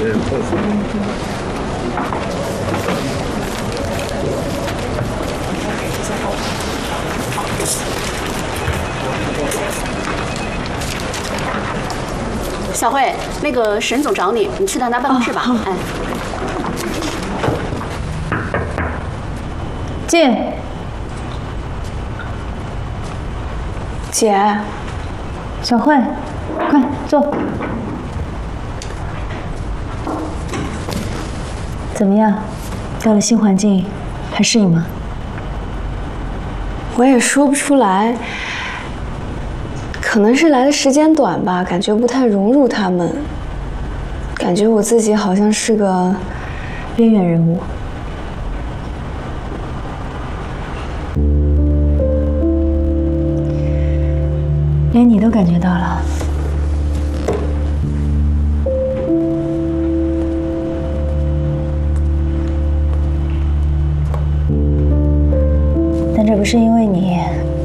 小慧，那个沈总找你，你去他办公室吧。哎， 进。 姐， 小慧，快坐。怎么样？到了新环境，还适应吗？ 我也说不出来，可能是来的时间短吧，感觉不太融入他们，感觉我自己好像是个边缘人物。连你都感觉到了。但这不是因为你，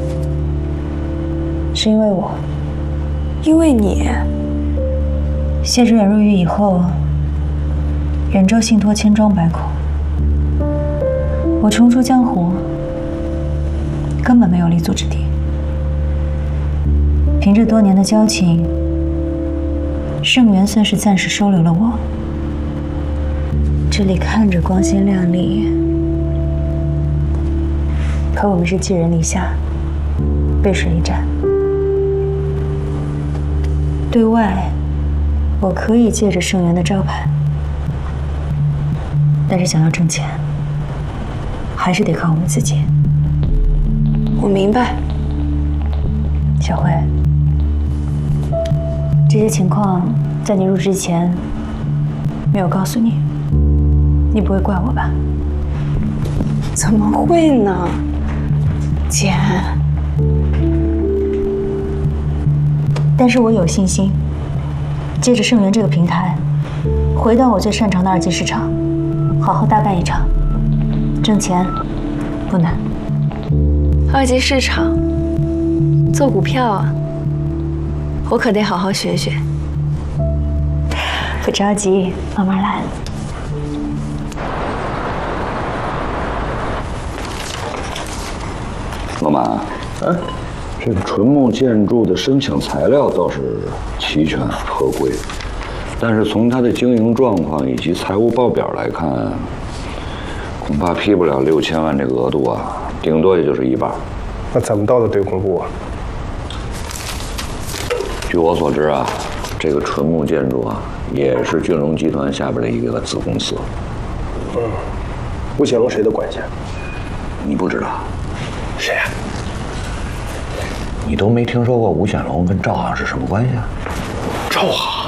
是因为我。 因为你。 谢之远入狱以后，兖州信托千疮百孔，我重出江湖，根本没有立足之地。凭着多年的交情，盛元算是暂时收留了我。这里看着光鲜亮丽，可我们是寄人篱下，背水一战。对外，我可以借着盛元的招牌，但是想要挣钱，还是得靠我们自己。 我明白， 小慧。这些情况在你入职之前没有告诉你，你不会怪我吧？ 怎么会呢，姐？ 但是我有信心，借着盛元这个平台，回到我最擅长的二级市场，好好大干一场，挣钱不难。 二级市场，做股票啊？我可得好好学学。 不着急，慢慢来。 老马，这个纯木建筑的申请材料倒是齐全合规，但是从它的经营状况以及财务报表来看，恐怕批不了6000万这个额度啊，顶多也就是一半。 那怎么到的对控部啊？ 据我所知啊，这个纯木建筑啊，也是俊荣集团下边的一个子公司。 吴显龙谁的管辖？ 你不知道？ 谁呀？ 你都没听说过吴显龙跟赵航是什么关系啊？ 赵航。